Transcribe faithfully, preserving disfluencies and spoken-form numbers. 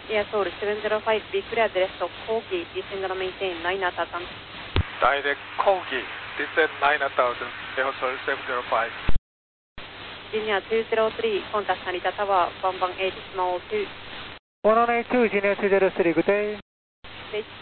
Air Seoul seven zero five, be clear direct Kogi, descend and maintain nine thousand. Direct Kogi, descend nine thousand, Air Seoul seven zero five. Junior two zero three, contact Narita Tower, one one eight, small two. one one eight two, Junior two zero three, good day. Stage